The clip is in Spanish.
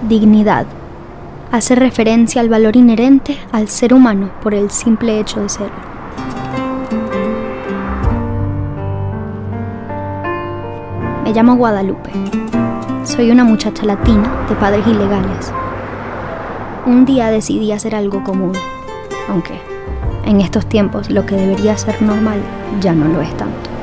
dignidad. Hace referencia al valor inherente al ser humano por el simple hecho de serlo. Me llamo Guadalupe. Soy una muchacha latina de padres ilegales. Un día decidí hacer algo común, aunque en estos tiempos lo que debería ser normal ya no lo es tanto.